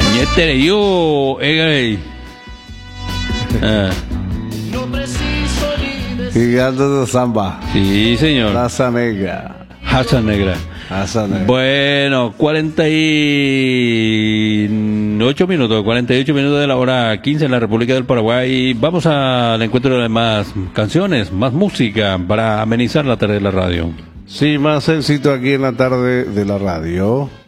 Ñetere yo, Gigante de samba. Sí, señor. Raza negra. Raza negra. Raza negra. Bueno, 48 minutos de la hora 15 en la República del Paraguay. Vamos al encuentro de más canciones, más música para amenizar la tarde de la radio. Sí, más éxito aquí en la tarde de la radio.